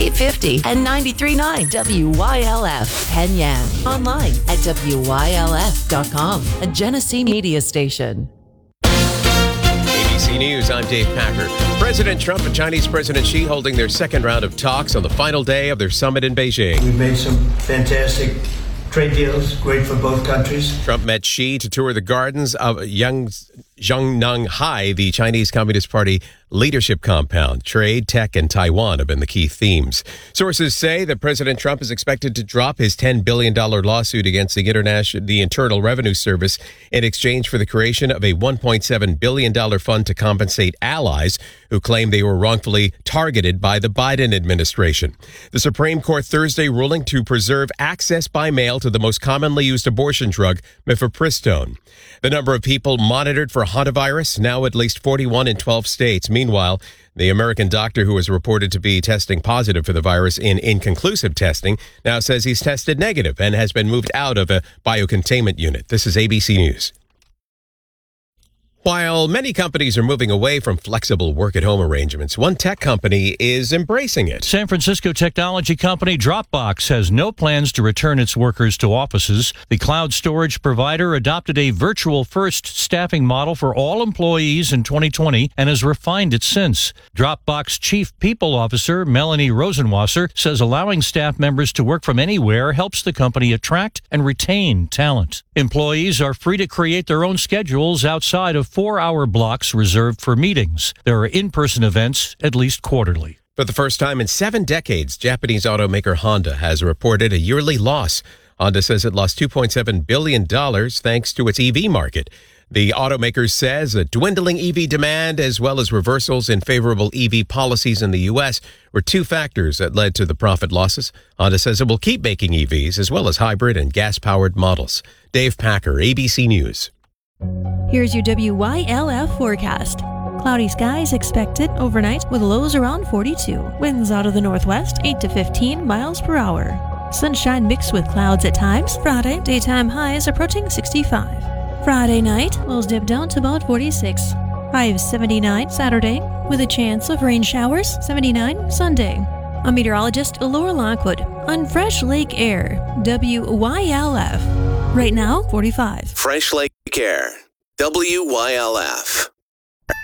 850 and 93.9 WYLF Penyan. Online at WYLF.com. A Genesee Media Station. ABC News, I'm Dave Packer. President Trump and Chinese President Xi holding their second round of talks on the final day of their summit in Beijing. We made some fantastic trade deals, great for both countries. Trump met Xi to tour the gardens of Zhongnanhai, the Chinese Communist Party leadership compound. Trade, tech, and Taiwan have been the key themes. Sources say that President Trump is expected to drop his $10 billion lawsuit against the Internal Revenue Service in exchange for the creation of a $1.7 billion fund to compensate allies who claim they were wrongfully targeted by the Biden administration. The Supreme Court Thursday ruling to preserve access by mail to the most commonly used abortion drug, mifepristone. The number of people monitored for hantavirus, now at least 41 in 12 states. Meanwhile, the American doctor who was reported to be testing positive for the virus in inconclusive testing now says he's tested negative and has been moved out of a biocontainment unit. This is ABC News. While many companies are moving away from flexible work-at-home arrangements, one tech company is embracing it. San Francisco technology company Dropbox has no plans to return its workers to offices. The cloud storage provider adopted a virtual-first staffing model for all employees in 2020 and has refined it since. Dropbox Chief People Officer Melanie Rosenwasser says allowing staff members to work from anywhere helps the company attract and retain talent. Employees are free to create their own schedules outside of 4-hour blocks reserved for meetings. There are in-person events at least quarterly. For the first time in 7 decades, Japanese automaker Honda has reported a yearly loss. Honda says it lost $2.7 billion thanks to its EV market. The automaker says a dwindling EV demand as well as reversals in favorable EV policies in the U.S. were 2 factors that led to the profit losses. Honda says it will keep making EVs as well as hybrid and gas-powered models. Dave Packer, ABC News. Here's your WYLF forecast. Cloudy skies expected overnight with lows around 42. Winds out of the northwest 8 to 15 miles per hour. Sunshine mixed with clouds at times. Friday, daytime highs approaching 65. Friday night, lows dip down to about 46. Highs 79 Saturday with a chance of rain showers. 79 Sunday. I'm meteorologist Laura Lockwood on Fresh Lake Air, WYLF. Right now, 45. Fresh Lake Air, WYLF.